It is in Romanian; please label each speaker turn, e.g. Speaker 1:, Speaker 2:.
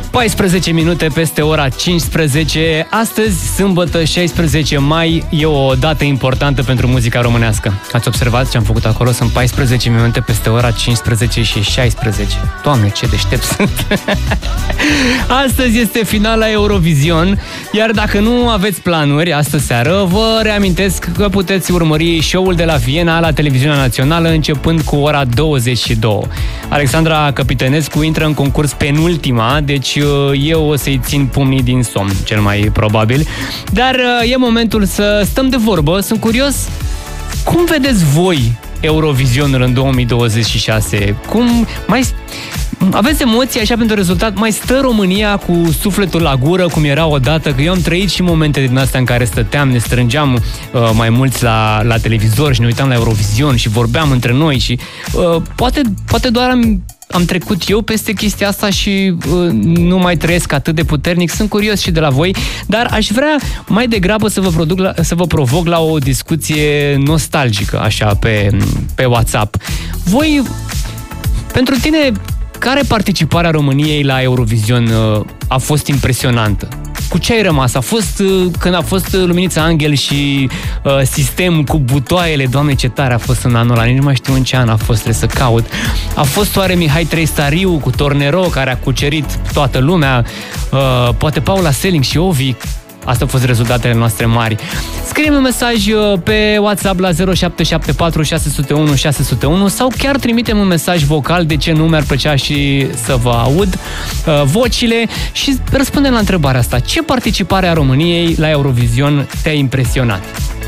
Speaker 1: 14 minute peste ora 15. Astăzi, sâmbătă, 16 mai, e o dată importantă pentru muzica românească. Ați observat ce am făcut acolo? Sunt 14 minute peste ora 15 și 16. Doamne, ce deștept sunt! Astăzi este finala Eurovision, iar dacă nu aveți planuri astă seară, vă reamintesc că puteți urmări show-ul de la Viena la Televiziunea Națională începând cu ora 22. Alexandra Căpitănescu intră în concurs penultima, deci eu o să-i țin pumnii din somn, cel mai probabil. Dar e momentul să stăm de vorbă. Sunt curios, cum vedeți voi Eurovisionul în 2026? Cum mai aveți emoții așa pentru rezultat? Mai stă România cu sufletul la gură, cum era odată? Că eu am trăit și momente din astea în care stăteam, ne strângeam mai mulți la televizor și ne uitam la Eurovision și vorbeam între noi și poate doar am trecut eu peste chestia asta și nu mai trăiesc atât de puternic. Sunt curios și de la voi, dar aș vrea mai degrabă să vă provoc la o discuție nostalgică, așa, pe WhatsApp. Voi, pentru tine, care participarea României la Eurovision a fost impresionantă? Cu ce ai rămas? A fost când a fost Luminița Anghel și sistem cu butoaiele? Doamne, ce tare a fost în anul ăla, nici nu mai știu în ce an a fost, trebuie să caut. A fost oare Mihai Trăistariu cu Tornero, care a cucerit toată lumea? Poate Paula Selling și Ovi? Astea au fost rezultatele noastre mari. Scrie-mi un mesaj pe WhatsApp la 0774 601 601 sau chiar trimite-mi un mesaj vocal, de ce nu mi-ar plăcea și să vă aud vocile și răspundem la întrebarea asta. Ce participare a României la Eurovision te-a impresionat?